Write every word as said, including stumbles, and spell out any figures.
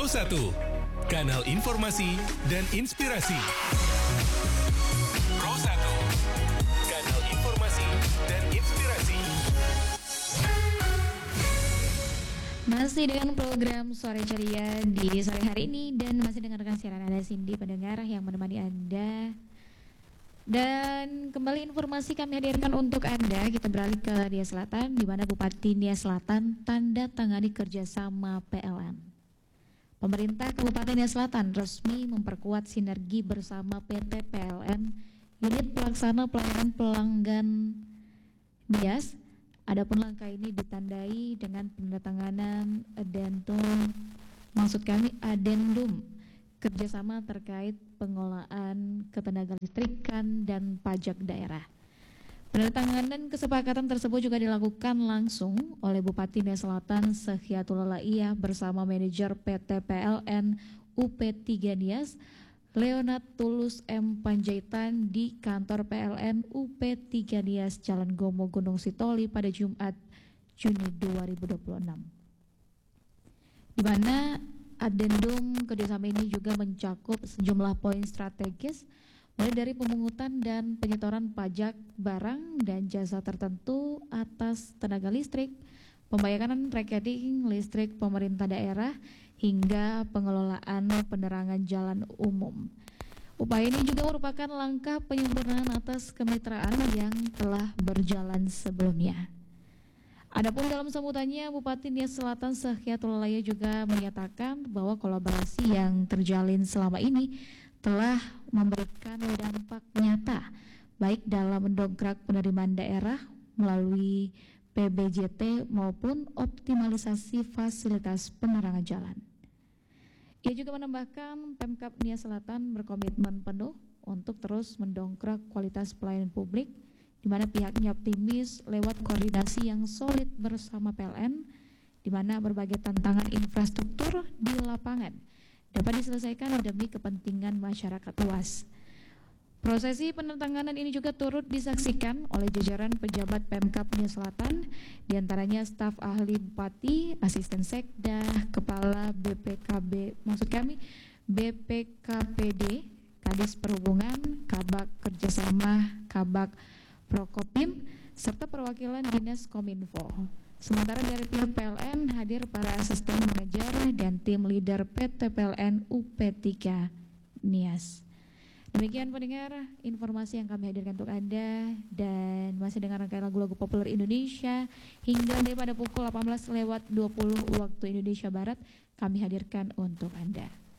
Pro satu, kanal informasi dan inspirasi. Pro satu, kanal informasi dan inspirasi. Masih dengan program Sore Ceria di sore hari ini dan masih dengarkan siaran Anda Cindy pendengar yang menemani Anda. Dan kembali informasi kami hadirkan untuk Anda. Kita beralih ke Nia Selatan, di mana Bupati Nia Selatan tanda tangani kerjasama P L N. Pemerintah Kabupaten Nia Selatan resmi memperkuat sinergi bersama P T P L N, unit pelaksana pelayanan pelanggan Nias. Adapun langkah ini ditandai dengan penandatanganan addendum, maksud kami addendum kerjasama terkait pengelolaan ketenaga listrikan dan pajak daerah. Penandatanganan kesepakatan tersebut juga dilakukan langsung oleh Bupati Nia Selatan Sehiatul Laiyah bersama manajer P T P L N U P tiga Nias Leonard Tulus M. Panjaitan di kantor P L N U P tiga Nias Jalan Gomo Gunung Sitoli pada Jumat Juni dua ribu dua puluh enam. Di mana addendum kerjasama ini juga mencakup sejumlah poin strategis, mulai dari pemungutan dan penyetoran pajak barang dan jasa tertentu atas tenaga listrik, pembayaran rekening listrik pemerintah daerah, hingga pengelolaan penerangan jalan umum. Upaya ini juga merupakan langkah penyempurnaan atas kemitraan yang telah berjalan sebelumnya. Adapun dalam sambutannya, Bupati Nia Selatan Sehiatul Laiyah juga menyatakan bahwa kolaborasi yang terjalin selama ini telah memberikan dampak nyata, baik dalam mendongkrak penerimaan daerah melalui P B J T maupun optimalisasi fasilitas penerangan jalan. Ia juga menambahkan Pemkab Nia Selatan berkomitmen penuh untuk terus mendongkrak kualitas pelayanan publik, di mana pihaknya optimis lewat koordinasi yang solid bersama P L N, di mana berbagai tantangan infrastruktur di lapangan dapat diselesaikan demi kepentingan masyarakat luas. Prosesi penandatanganan ini juga turut disaksikan oleh jajaran pejabat Pemkab Nia Selatan, diantaranya staf ahli Bupati, asisten sekda, kepala B P K B, maksud kami B P K P D, Kadis Perhubungan, Kabak Kerjasama, Kabak Prokopim, serta perwakilan Dinas Kominfo. Sementara dari pihak P L N hadir para asisten manajer dan tim leader P T P L N U P tiga Nias. Demikian pendengar informasi yang kami hadirkan untuk Anda, dan masih dengan rangkaian lagu-lagu populer Indonesia hingga daripada pukul delapan belas lewat dua puluh waktu Indonesia Barat kami hadirkan untuk Anda.